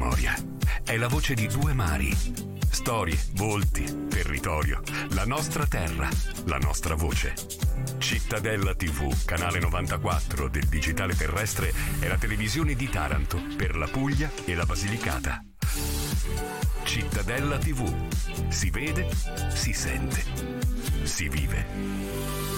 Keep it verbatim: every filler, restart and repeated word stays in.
memoria. È la voce di due mari. Storie, volti, territorio, la nostra terra, la nostra voce. Cittadella tivù, canale novantaquattro del digitale terrestre, è la televisione di Taranto per la Puglia e la Basilicata. Cittadella tivù. Si vede, si sente, si vive.